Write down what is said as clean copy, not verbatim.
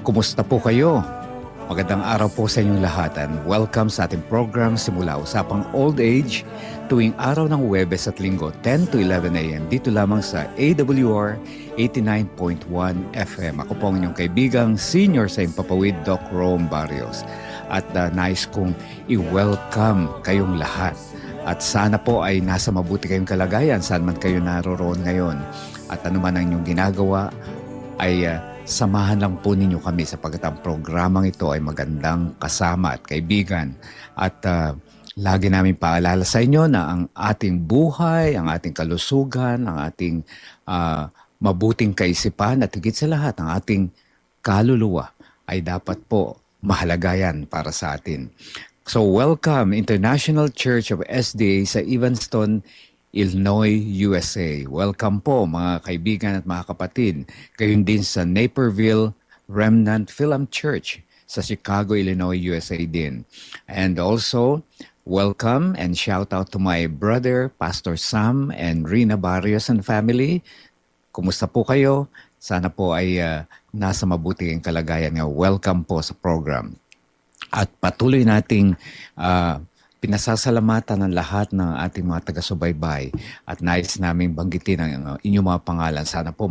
Kumusta po kayo? Magandang araw po sa inyong lahat and welcome sa ating program Simula Usapang Old Age tuwing araw ng Huwebes at Linggo 10 to 11 a.m. dito lamang sa AWR 89.1 FM. Ako po ang inyong kaibigang senior sa Impapawid, Doc Rome Barrios. At nais kong i-welcome kayong lahat. At sana po ay nasa mabuti kayong kalagayan saan man kayo naroroon ngayon. At ano man ang inyong ginagawa ay samahan lang po ninyo kami sapagkat ang programang ito ay magandang kasama at kaibigan. At lagi namin paalala sa inyo na ang ating buhay, ang ating kalusugan, ang ating mabuting kaisipan at higit sa lahat, ang ating kaluluwa ay dapat po mahalaga yan para sa atin. So welcome International Church of SDA sa Evanston, Illinois, USA. Welcome po mga kaibigan at mga kapatid. Gayon din sa Naperville Remnant Film Church sa Chicago, Illinois, USA din. And also, welcome and shout out to my brother, Pastor Sam and Rina Barrios and family. Kumusta po kayo? Sana po ay nasa mabuti ang kalagayan nga. Welcome po sa program. At patuloy nating pinasasalamatan ng lahat ng ating mga taga-subaybay at nais naming banggitin ang inyong mga pangalan. Sana po